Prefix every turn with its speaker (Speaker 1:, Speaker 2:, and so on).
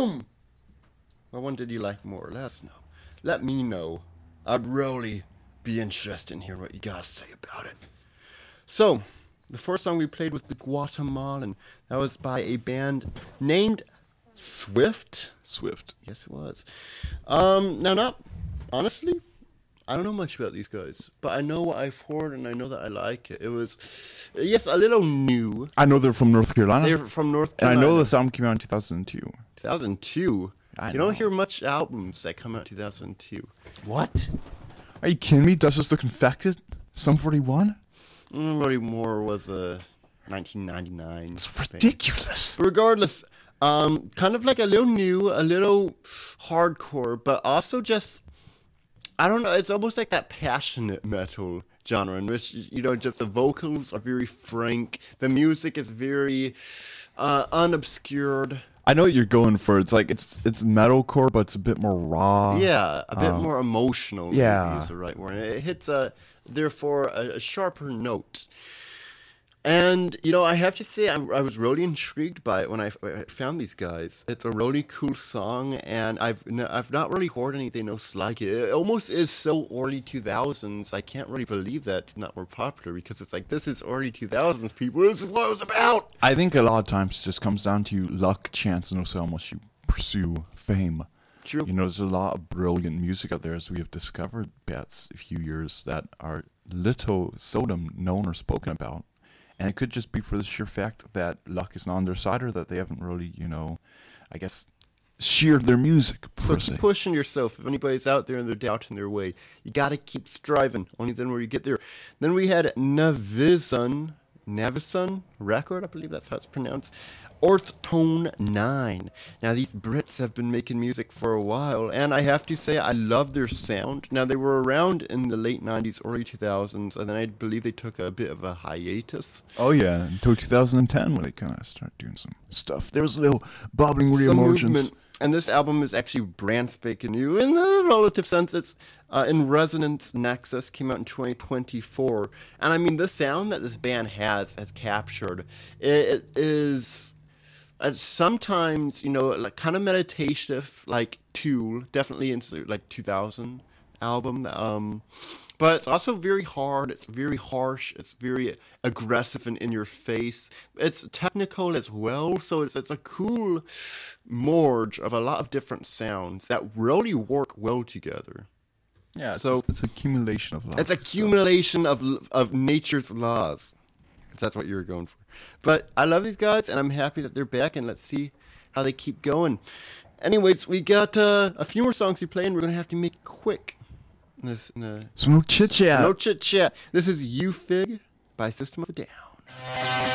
Speaker 1: What one did you like more? Let us know. Let me know. I'd really be interested in hearing what you guys say about it. So, the first song we played was The Guatemalan. That was by a band named Swift.
Speaker 2: Swift.
Speaker 1: Yes, it was. Honestly, I don't know much about these guys, but I know what I've heard and I know that I like it. It was, yes, a little new.
Speaker 2: I know they're from North Carolina.
Speaker 1: They're from North
Speaker 2: And I
Speaker 1: Carolina.
Speaker 2: know the album came out in 2002.
Speaker 1: 2002? You don't hear much albums that come out in 2002.
Speaker 2: What? Are you kidding me? Does This Look Infected? Sum 41?
Speaker 1: Really more was a 1999.
Speaker 2: It's
Speaker 1: thing.
Speaker 2: ridiculous.
Speaker 1: Regardless, kind of like a little new, a little hardcore, but also just, I don't know, it's almost like that passionate metal genre in which, just the vocals are very frank, the music is very unobscured.
Speaker 2: I know what you're going for. It's like it's metalcore, but it's a bit more raw.
Speaker 1: Yeah, a bit more emotional.
Speaker 2: Yeah.
Speaker 1: Maybe is the right word. It hits therefore a sharper note. And, I have to say, I was really intrigued by it when I found these guys. It's a really cool song, and I've not really heard anything else like it. It almost is so early 2000s. I can't really believe that it's not more popular, because it's like, this is early 2000s, people. This is what it was about.
Speaker 2: I think a lot of times it just comes down to luck, chance, and also how much you pursue fame.
Speaker 1: True.
Speaker 2: There's a lot of brilliant music out there, as we have discovered past a few years, that are little seldom known or spoken about. And it could just be for the sheer fact that luck is not on their side, or that they haven't really, I guess, sheared their music, per se.
Speaker 1: Keep pushing yourself. If anybody's out there and they're doubting their way, you got to keep striving. Only then will you get there. Then we had Navison record, I believe that's how it's pronounced. Earth Tone 9. Now, these Brits have been making music for a while, and I have to say I love their sound. Now, they were around in the late 90s, early 2000s, and then I believe they took a bit of a hiatus.
Speaker 2: Oh, yeah, until 2010 when they kind of started doing some stuff. There was a little bubbling
Speaker 1: Some
Speaker 2: reemergence.
Speaker 1: movement. And this album is actually brand spanking new in a relative sense. It's in Resonance Nexus, came out in 2024. And I mean, the sound that this band has captured, it is sometimes, like kind of meditative, like Tool, definitely into like 2000 album. But it's also very hard, it's very harsh, it's very aggressive and in your face. It's technical as well, so it's a cool merge of a lot of different sounds that really work well together.
Speaker 2: Yeah,
Speaker 1: So-
Speaker 2: it's accumulation of love.
Speaker 1: It's accumulation of nature's laws, if that's what you were going for. But I love these guys, and I'm happy that they're back, and let's see how they keep going. Anyways, we got a few more songs to play, and we're going to have to make it quick.
Speaker 2: So no chit chat.
Speaker 1: No chit chat. This is You Fig by System of a Down.